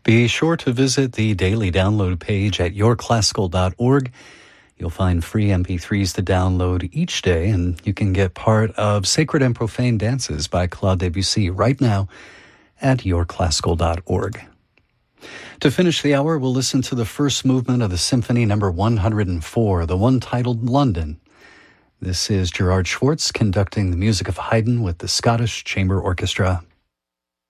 Be sure to visit the daily download page at yourclassical.org. You'll find free MP3s to download each day, and you can get part of Sacred and Profane Dances by Claude Debussy right now at yourclassical.org. To finish the hour, we'll listen to the first movement of the Symphony number 104, the one titled London. This is Gerard Schwartz conducting the music of Haydn with the Scottish Chamber Orchestra.